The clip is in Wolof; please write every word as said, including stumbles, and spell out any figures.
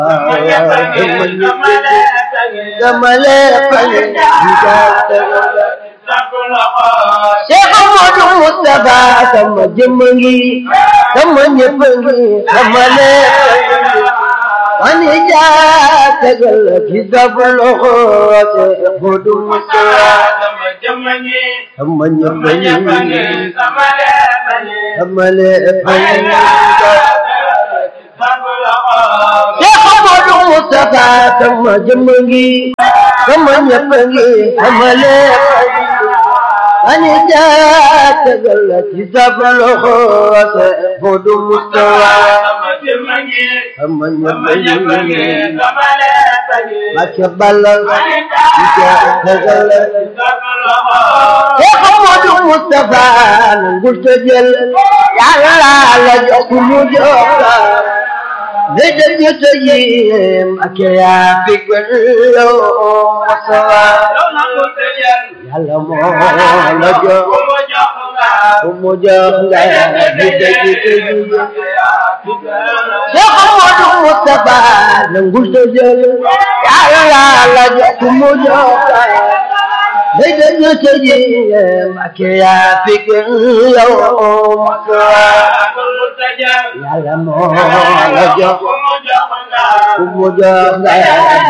Gamale pale Cheikh Amadou Moustapha sama jëmmangi sama ñëppangi gamale Mani ja tegal ci sablo Cheikh Amadou Moustapha sama jëmmangi sama ñëppangi gamale pale Cheikh Amadou Moustapha sama jëmmangi sama ñëppangi gamale Ani jaatagal ci sablo Cheikh Amadou Moustapha sama jëmmangi sama ñëppangi gamale Macha Balla ci jaatagal ci sablo Cheikh Amadou Moustapha nangul te jël Yàlla la jox mu jox Nede ñete yim ak ya fi gëlo Moustapha Yàlla moo la jox mu jox nga nede ñete yim Cheikh Amadou Moustapha nangul te jël Yàlla la jox mu jox Nede ñete yim ak ya fi gëlo Moustapha Yàlla moo la jox mu jox nga